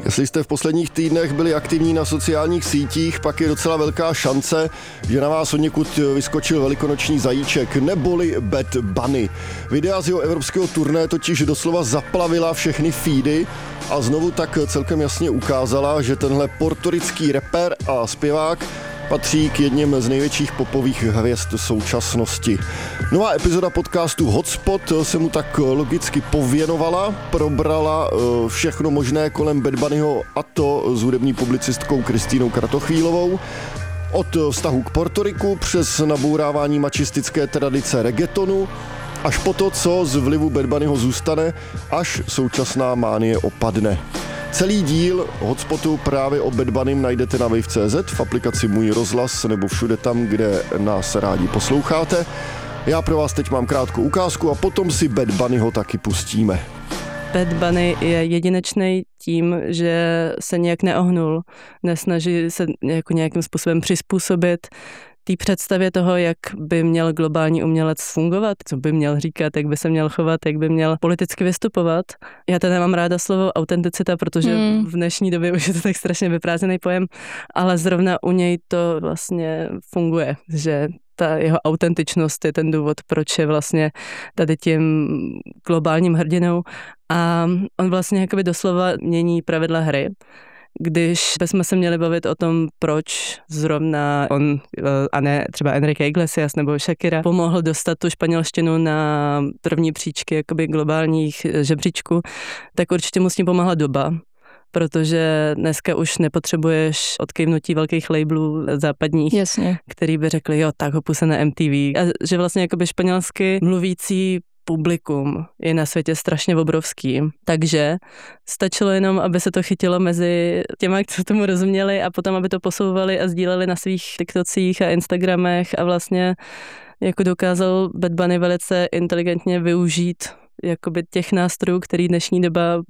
Jestli jste v posledních týdnech byli aktivní na sociálních sítích, pak je docela velká šance, že na vás odněkud vyskočil velikonoční zajíček, neboli Bad Bunny. Videa z jeho evropského turné totiž doslova zaplavila všechny feedy a znovu tak celkem jasně ukázala, že tenhle portorický rapper a zpěvák patří k jedním z největších popových hvězd současnosti. Nová epizoda podcastu Hotspot se mu tak logicky pověnovala, probrala všechno možné kolem Bad Bunnyho, a to s hudební publicistkou Kristýnou Kratochvílovou. Od vztahu k Portoriku přes nabourávání mačistické tradice reggaetonu, až po to, co z vlivu Bad Bunnyho zůstane, až současná mánie opadne. Celý díl Hotspotu právě o Bad Bunnym najdete na wave.cz, v aplikaci Můj rozhlas nebo všude tam, kde nás rádi posloucháte. Já pro vás teď mám krátkou ukázku a potom si Bad Bunnyho taky pustíme. Bad Bunny je jedinečný tím, že se nějak neohnul, nesnaží se jako nějakým způsobem přizpůsobit té představě toho, jak by měl globální umělec fungovat, co by měl říkat, jak by se měl chovat, jak by měl politicky vystupovat. Já teda nemám ráda slovo autenticita, protože v dnešní době už je to tak strašně vyprázdněný pojem, ale zrovna u něj to vlastně funguje, že ta jeho autentičnost je ten důvod, proč je vlastně tady tím globálním hrdinou, a on vlastně jakoby doslova mění pravidla hry. Když bychom se měli bavit o tom, proč zrovna on, a ne třeba Enrique Iglesias nebo Shakira, pomohl dostat tu španělštinu na první příčky jakoby globálních žebříčků, tak určitě mu s tím pomáhla doba. Protože dneska už nepotřebuješ odkejvnutí velkých labelů západních, Jasně. který by řekli, jo, tak ho půjde na MTV. A že vlastně jakoby španělsky mluvící publikum je na světě strašně obrovský. Takže stačilo jenom, aby se to chytilo mezi těma, co tomu rozuměli, a potom, aby to posouvali a sdíleli na svých TikTocích a Instagramech, a vlastně jako dokázal Bad Bunny velice inteligentně využít jakoby těch nástrojů, který dnešní doba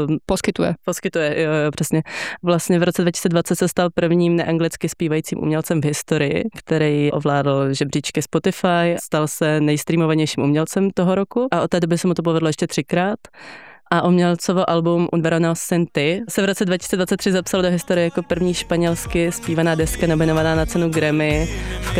poskytuje, jo, přesně. Vlastně v roce 2020 se stal prvním neanglicky zpívajícím umělcem v historii, který ovládl žebříčky Spotify, stal se nejstreamovanějším umělcem toho roku a od té doby se mu to povedlo ještě 3krát. A umělcovo album Un verano sin ti se v roce 2023 zapsal do historie jako první španělsky zpívaná deska nominovaná na cenu Grammy v